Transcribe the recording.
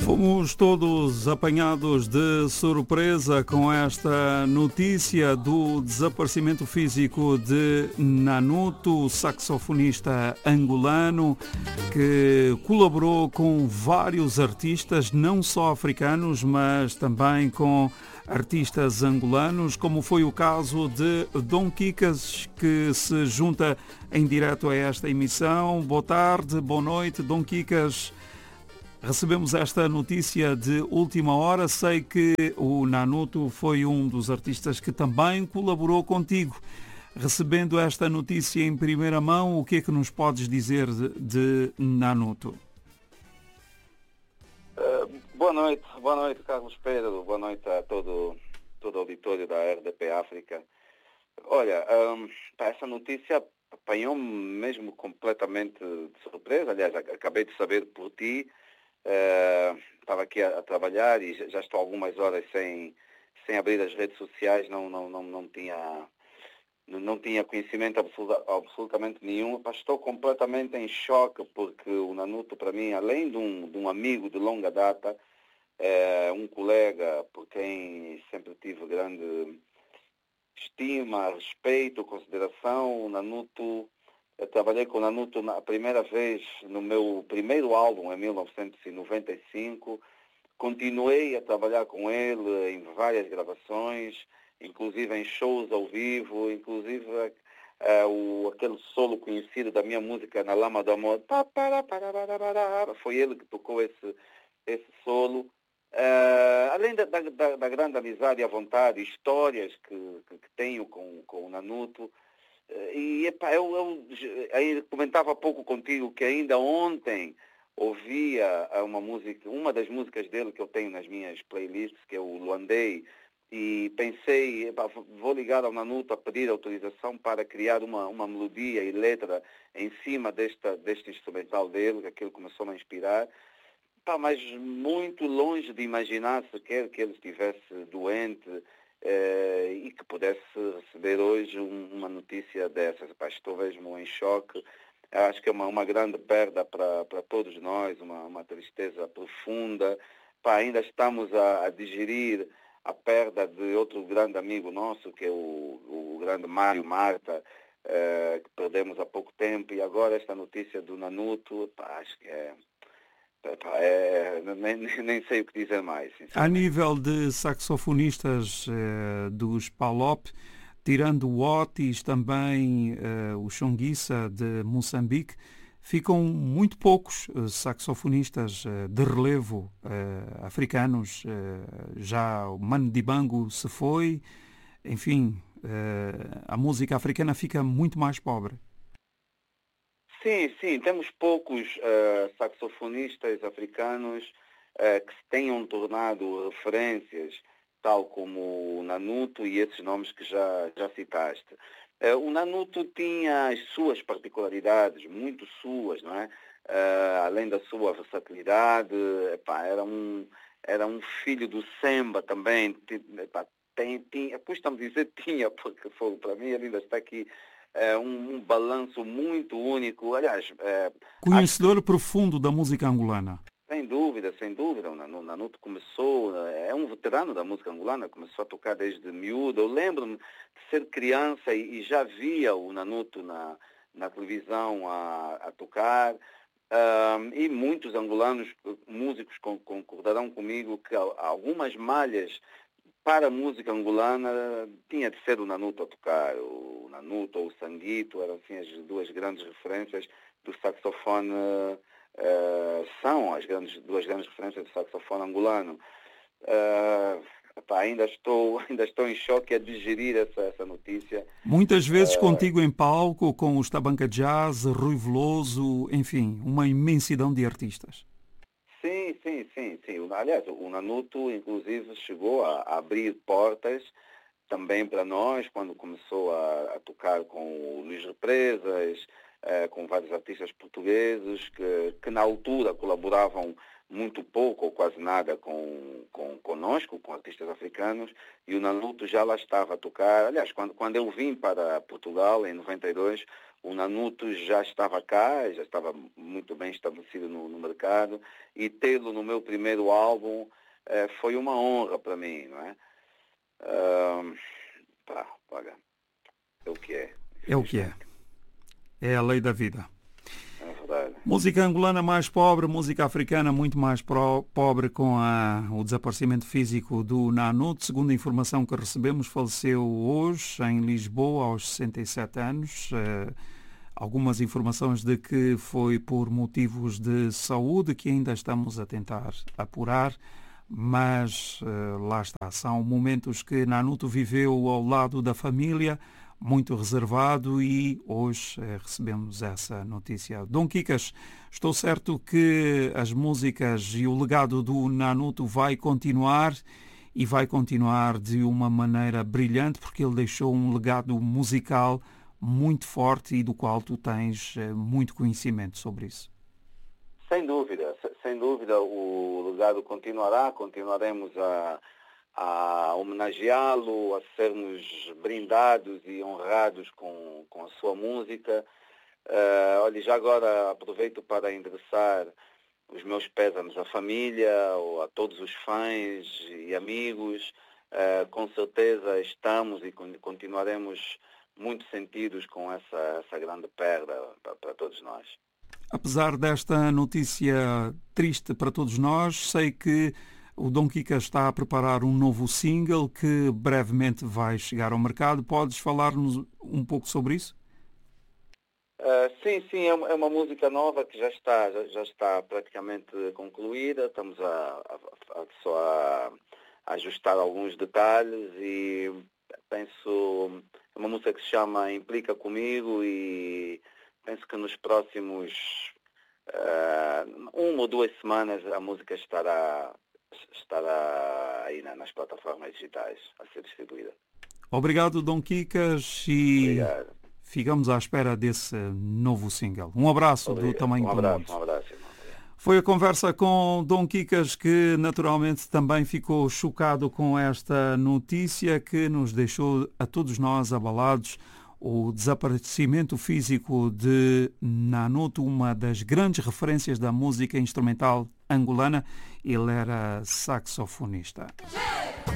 Fomos todos apanhados de surpresa com esta notícia do desaparecimento físico de Nanuto, saxofonista angolano, que colaborou com vários artistas, não só africanos, mas também com artistas angolanos, como foi o caso de Dom Kikas, que se junta em direto a esta emissão. Boa tarde, boa noite, Dom Kikas. Recebemos esta notícia de última hora. Sei que o Nanuto foi um dos artistas que também colaborou contigo. Recebendo esta notícia em primeira mão, o que é que nos podes dizer de Nanuto? Boa noite Carlos Pedro, boa noite a todo o auditório da RDP África. Olha, essa notícia apanhou-me mesmo completamente de surpresa. Aliás, acabei de saber por ti. Estava aqui a trabalhar e já estou algumas horas sem abrir as redes sociais, não tinha conhecimento absolutamente nenhum. Estou completamente em choque, porque o Nanuto, para mim, além de um amigo de longa data, um colega por quem sempre tive grande estima, respeito, consideração. O Nanuto, eu trabalhei com o Nanuto a primeira vez no meu primeiro álbum, em 1995. Continuei a trabalhar com ele em várias gravações, inclusive em shows ao vivo, inclusive aquele solo conhecido da minha música Na Lama do Amor. Foi ele que tocou esse solo. Além da grande amizade e a vontade, histórias que tenho com o Nanuto. Eu comentava há pouco contigo que ainda ontem ouvia uma das músicas dele que eu tenho nas minhas playlists, que é o Luandei, e pensei, vou ligar ao Nanuto a pedir autorização para criar uma melodia e letra em cima deste instrumental dele, que aquilo começou a me inspirar. Mas muito longe de imaginar sequer que ele estivesse doente e que pudesse receber hoje uma notícia dessas. Estou mesmo em choque. Acho que é uma grande perda para todos nós, uma tristeza profunda. Ainda estamos a digerir a perda de outro grande amigo nosso, que é o grande Mário Marta, que perdemos há pouco tempo. E agora esta notícia do Nanuto, acho que nem sei o que dizer mais. A nível de saxofonistas dos PALOP, tirando o Otis, também o Chonguissa de Moçambique, ficam muito poucos saxofonistas de relevo africanos. Já o Manu Dibango se foi. Enfim, a música africana fica muito mais pobre. Sim, temos poucos saxofonistas africanos que se tenham tornado referências, tal como o Nanuto e esses nomes que já citaste. O Nanuto tinha as suas particularidades, muito suas, não é? Além da sua versatilidade, era um filho do samba também. Custa-me dizer tinha, porque para mim ele ainda está aqui. Um balanço muito único. Aliás, conhecedor profundo da música angolana. Sem dúvida. O Nanuto começou, é um veterano da música angolana, começou a tocar desde miúdo. Eu lembro-me de ser criança e já via o Nanuto na televisão a tocar. E muitos angolanos, músicos, concordarão comigo que algumas malhas para a música angolana tinha de ser o Nanuto a tocar. O Nanuto ou o Sanguito eram assim as duas grandes referências do saxofone, são as duas grandes referências do saxofone angolano. Ainda estou em choque a digerir essa notícia. Muitas vezes contigo em palco, com os Tabanca Jazz, Rui Veloso, enfim, uma imensidão de artistas. Sim. Aliás, o Nanuto, inclusive, chegou a abrir portas também para nós, quando começou a tocar com o Luís Represas, com vários artistas portugueses que na altura colaboravam muito pouco ou quase nada conosco, com artistas africanos, e o Nanuto já lá estava a tocar. Aliás, quando eu vim para Portugal, em 92, o Nanuto já estava cá, já estava muito bem estabelecido no mercado, e tê-lo no meu primeiro álbum foi uma honra para mim, não é? Olha, é o que é. É o que é. É a lei da vida. É verdade. Música angolana mais pobre, música africana muito mais pobre com o desaparecimento físico do Nanuto. Segundo a informação que recebemos, faleceu hoje em Lisboa aos 67 anos. Algumas informações de que foi por motivos de saúde que ainda estamos a tentar apurar, mas lá está. São momentos que Nanuto viveu ao lado da família, muito reservado, e hoje recebemos essa notícia. Dom Kikas, estou certo que as músicas e o legado do Nanuto vai continuar, e vai continuar de uma maneira brilhante, porque ele deixou um legado musical muito forte e do qual tu tens muito conhecimento sobre isso. Sem dúvida, o legado continuaremos a homenageá-lo, a sermos brindados e honrados com a sua música. Olha, já agora aproveito para endereçar os meus pésames à família, a todos os fãs e amigos. Com certeza estamos e continuaremos muito sentidos com essa grande perda para todos nós. Apesar desta notícia triste para todos nós, sei que o Dom Kikas está a preparar um novo single que brevemente vai chegar ao mercado. Podes falar-nos um pouco sobre isso? Sim, é uma música nova que já está praticamente concluída. Estamos só a ajustar alguns detalhes e penso, é uma música que se chama Implica Comigo, e penso que nos próximos 1 ou 2 semanas a música estará aí nas plataformas digitais a ser distribuída. Obrigado, Dom Kikas, e obrigado. Ficamos à espera desse novo single. Um abraço do Tamanho do Mundo. Um abraço, irmão. Foi a conversa com Dom Kikas, que naturalmente também ficou chocado com esta notícia que nos deixou a todos nós abalados. O desaparecimento físico de Nanuto, uma das grandes referências da música instrumental angolana. Ele era saxofonista.